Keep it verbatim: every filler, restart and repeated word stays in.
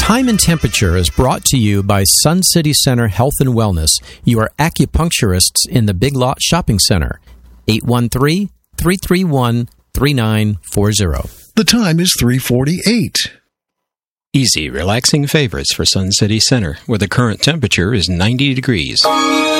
Time and Temperature is brought to you by Sun City Center Health and Wellness, your acupuncturists in the Big Lot Shopping Center. eight one three, three three one, three nine four zero. The time is three forty-eight. Easy, relaxing favorites for Sun City Center, where the current temperature is ninety degrees.